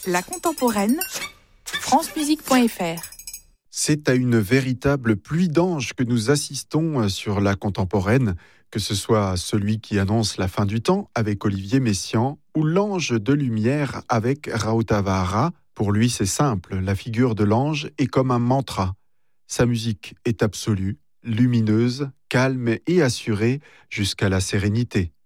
La contemporaine, francemusique.fr. C'est à une véritable pluie d'anges que nous assistons sur la contemporaine, que ce soit celui qui annonce la fin du temps avec Olivier Messiaen ou l'ange de lumière avec Rautavaara. Pour lui, c'est simple, la figure de l'ange est comme un mantra. Sa musique est absolue, lumineuse, calme et assurée jusqu'à la sérénité.